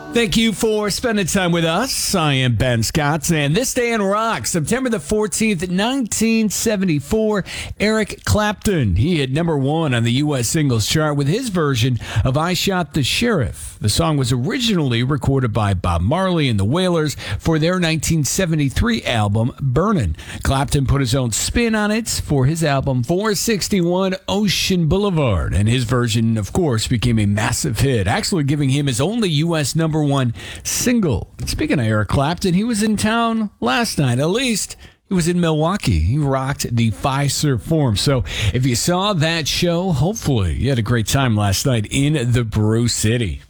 Thank you for spending time with us. I am Ben Scott, and this day in rock, September the 14th, 1974, Eric Clapton. He hit number one on the U.S. singles chart with his version of I Shot the Sheriff. The song was originally recorded by Bob Marley and the Wailers for their 1973 album, Burnin'. Clapton put his own spin on it for his album 461 Ocean Boulevard, and his version, of course, became a massive hit, actually giving him his only U.S. number one single. Speaking of Eric Clapton, he was in town last night. At least he was in Milwaukee. He rocked the Fiserv Forum. So if you saw that show, hopefully you had a great time last night in the Brew City.